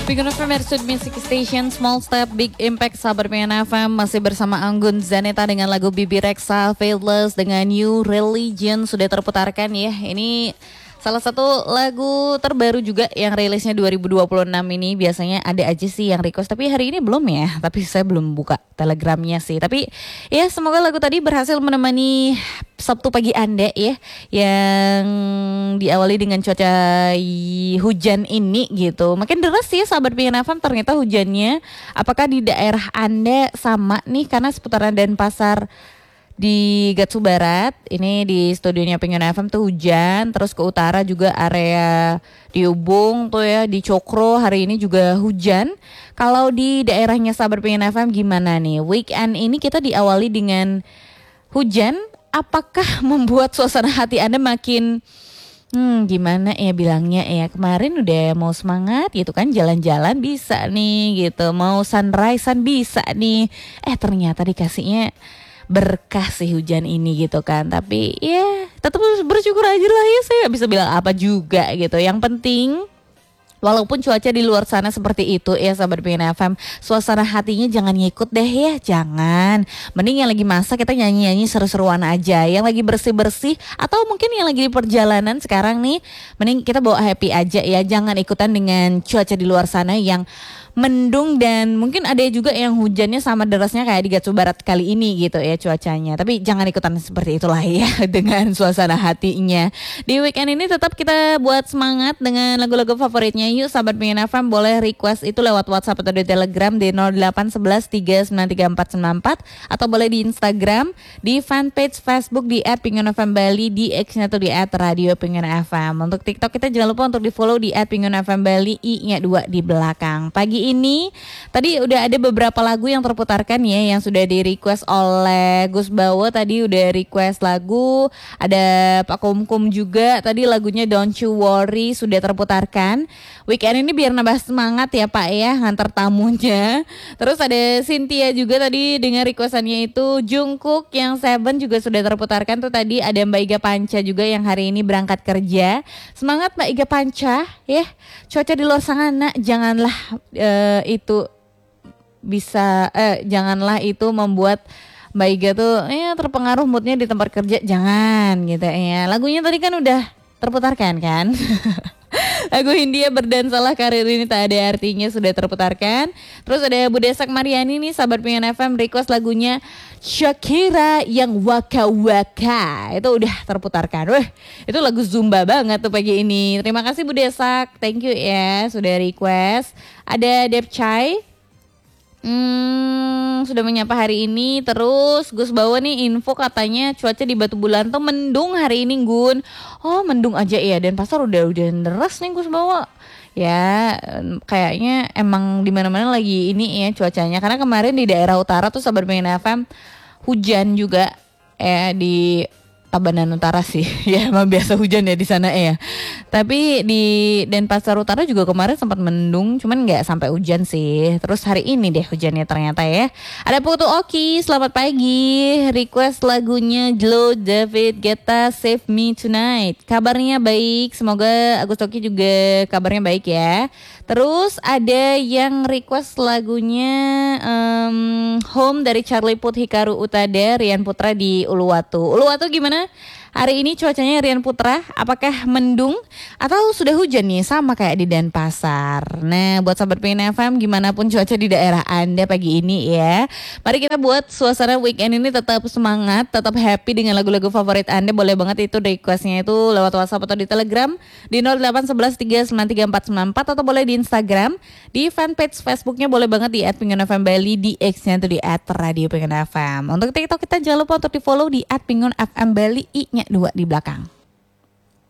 Pengen FM Episode Music Station, Small Step, Big Impact, sahabat Pengen FM. Masih bersama Anggun Zaneta dengan lagu Bibi Rexha, Faithless dengan New Religion sudah terputarkan ya. Ini salah satu lagu terbaru juga yang rilisnya 2026 ini. Biasanya ada aja sih yang request, tapi hari ini belum ya. Tapi saya belum buka telegramnya sih. Tapi ya semoga lagu tadi berhasil menemani Sabtu pagi Anda ya, yang diawali dengan cuaca hujan ini gitu. Makin deras sih sahabat Pengen FM ternyata hujannya. Apakah di daerah Anda sama nih, karena seputaran Denpasar di Gatsu Barat ini di studionya Pengen FM tuh hujan, terus ke utara juga area di Ubung tuh ya, di Cokro hari ini juga hujan. Kalau di daerahnya sahabat Pengen FM gimana nih? Weekend ini kita diawali dengan hujan, apakah membuat suasana hati Anda makin gimana ya bilangnya ya, kemarin udah mau semangat gitu kan, jalan-jalan bisa nih gitu, mau sunrisean bisa nih, ternyata dikasihnya berkah sih hujan ini gitu kan. Tapi ya tetap bersyukur aja lah ya, saya gak bisa bilang apa juga gitu. Yang penting walaupun cuaca di luar sana seperti itu ya sahabat Pengen FM, suasana hatinya jangan ngikut deh ya, jangan. Mending yang lagi masak kita nyanyi-nyanyi seru-seruan aja, yang lagi bersih-bersih atau mungkin yang lagi di perjalanan sekarang nih, mending kita bawa happy aja ya, jangan ikutan dengan cuaca di luar sana yang mendung dan mungkin ada juga yang hujannya sama derasnya kayak di Gatsu Barat kali ini gitu ya cuacanya. Tapi jangan ikutan seperti itulah ya dengan suasana hatinya. Di weekend ini tetap kita buat semangat dengan lagu-lagu favoritnya. Yuk sahabat Pengen FM boleh request itu lewat WhatsApp atau di Telegram di 0811 3934494 atau boleh di Instagram, di fanpage Facebook di @pengenfmbali, di X-nya tuh di @radiopengenfm. Untuk TikTok kita jangan lupa untuk di follow di @pengenfmbali, i-nya 2 di belakang. Pagi ini tadi udah ada beberapa lagu yang terputarkan ya, yang sudah di request oleh Gus Bawo. Tadi udah request lagu, ada Pak Kumkum juga tadi lagunya Don't You Worry sudah terputarkan. Weekend ini biar nambah semangat ya Pak ya, ngantar tamunya. Terus ada Cynthia juga tadi dengan requestannya itu Jungkook yang Seven juga sudah terputarkan tuh. Tadi ada Mbak Iga Panca juga yang hari ini berangkat kerja. Semangat Mbak Iga Panca ya. Cuaca di luar sana janganlah janganlah itu membuat Mbak Iga tuh terpengaruh moodnya di tempat kerja, jangan gitu ya. Lagunya tadi kan udah terputarkan kan. Lagu Hindia Berdansalah Karir Ini Tak Ada Artinya sudah terputarkan. Terus ada Bu Desak Mariani nih sahabat Pengen FM request lagunya Shakira yang Waka Waka, itu udah terputarkan. Itu lagu Zumba banget tuh pagi ini. Terima kasih Bu Desak, thank you ya sudah request. Ada Depchai sudah menyapa hari ini. Terus Gus Bawa nih info katanya cuaca di Batu Bulan tuh mendung hari ini Gun. Oh mendung aja ya, dan pasar udah deras nih Gus Bawa. Ya kayaknya emang di mana-mana lagi ini ya cuacanya, karena kemarin di daerah utara tuh sahabat Pengen FM hujan juga di Tabanan Utara sih. Ya emang biasa hujan ya di sana ya. Tapi di Denpasar Utara juga kemarin sempat mendung, cuman nggak sampai hujan sih. Terus hari ini deh hujannya ternyata ya. Ada Putu Oki, selamat pagi. Request lagunya Jlo David Guetta Save Me Tonight. Kabarnya baik, semoga Agus Oki juga kabarnya baik ya. Terus ada yang request lagunya Home dari Charlie Puth Hikaru Utada, Rian Putra di Uluwatu. Uluwatu gimana? Hari ini cuacanya Rian Putra, apakah mendung atau sudah hujan nih sama kayak di Denpasar? Nah buat sahabat Pengen FM gimana pun cuaca di daerah Anda pagi ini ya, mari kita buat suasana weekend ini tetap semangat, tetap happy dengan lagu-lagu favorit Anda. Boleh banget itu requestnya itu lewat WhatsApp atau di Telegram di 0811 3934494 atau boleh di Instagram, di fanpage Facebooknya boleh banget di @pengenfmbali, di X-nya itu di @radiopengenfm. Untuk TikTok kita jangan lupa untuk di follow di @pengenfmbali, i-nya 2 di belakang.